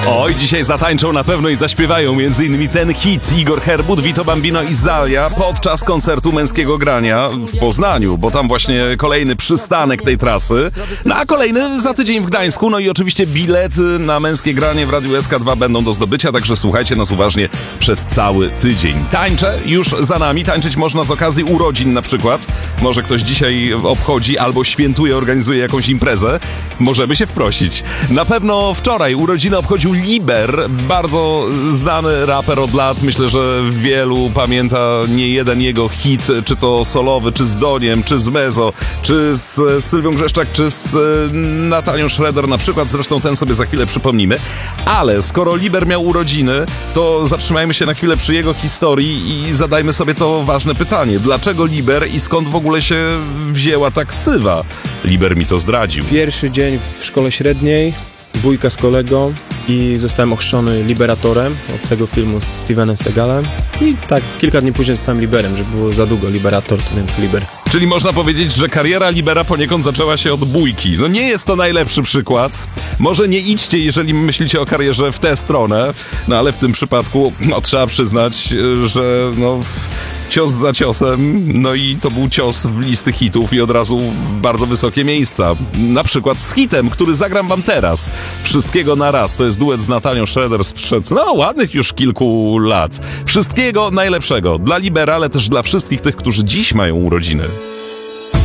Oj, dzisiaj zatańczą na pewno i zaśpiewają m.in. ten hit Igor Herbut, Vito Bambino i Zalia podczas koncertu Męskiego Grania w Poznaniu, bo tam właśnie kolejny przystanek tej trasy, a kolejny za tydzień w Gdańsku. No i oczywiście bilety na Męskie Granie w Radiu SK2 będą do zdobycia, także słuchajcie nas uważnie przez cały tydzień. Tańcze już za nami, tańczyć można z okazji urodzin na przykład. Może ktoś dzisiaj obchodzi albo świętuje, organizuje jakąś imprezę. Możemy się wprosić. Na pewno wczoraj urodziny obchodził Liber, bardzo znany raper od lat. Myślę, że wielu pamięta nie jeden jego hit, czy to solowy, czy z Doniem, czy z Mezo, czy z Sylwią Grzeszczak, czy z Natalią Schroeder na przykład. Zresztą ten sobie za chwilę przypomnimy. Ale skoro Liber miał urodziny, to zatrzymajmy się na chwilę przy jego historii i zadajmy sobie to ważne pytanie. Dlaczego Liber i skąd w ogóle się wzięła ta ksywa? Liber mi to zdradził. Pierwszy dzień w szkole średniej, bójka z kolegą i zostałem ochrzczony Liberatorem od tego filmu z Stevenem Seagalem. I tak kilka dni później zostałem Liberem, że było za długo Liberator, to więc Liber. Czyli można powiedzieć, że kariera Libera poniekąd zaczęła się od bójki. No nie jest to najlepszy przykład. Może nie idźcie, jeżeli myślicie o karierze w tę stronę, no ale w tym przypadku trzeba przyznać, że cios za ciosem, no i to był cios w listy hitów i od razu w bardzo wysokie miejsca. Na przykład z hitem, który zagram wam teraz. Wszystkiego na raz. To jest duet z Natalią Schroeder sprzed, ładnych już kilku lat. Wszystkiego najlepszego dla Libera, ale też dla wszystkich tych, którzy dziś mają urodziny.